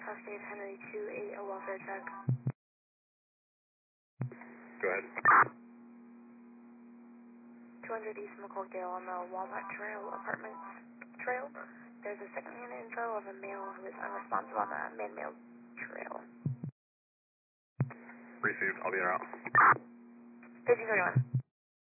Cascade Henry 28, a welfare check. Go ahead. 200 East McColdale on the Walnut Trail Apartments Trail. There's a second-hand info of a male who is unresponsive on the man-made trail. Received. I'll be there out. 1331.